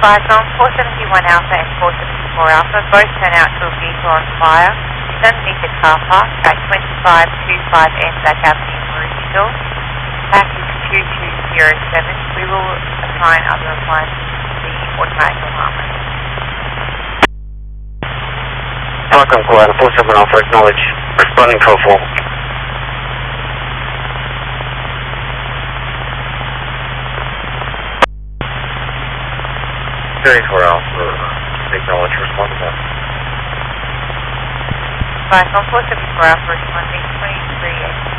Flights on 471 Alpha and 474 Alpha both turn out to a vehicle on fire. It's underneath the car park at 2525N Back Avenue, Maroochydore. Back is 2207. We will assign other appliances to the automatic alarm. Welcome, Kuala 47 Alpha, acknowledge. Responding to a call. 34 Alpha, acknowledge, respond to that. Flights on 474 Alpha responding 23